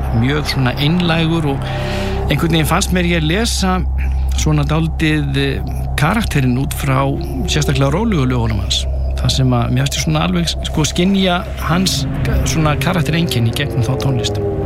mjög svona einlægur og einhvern veginn fannst mér ég lesa svona dálítið karakterinn út frá sérstaklega rólugu lögunum hans. Það sem að mér eftir svona alveg skynja hans svona karaktereinkenni í gegnum þá tónlist.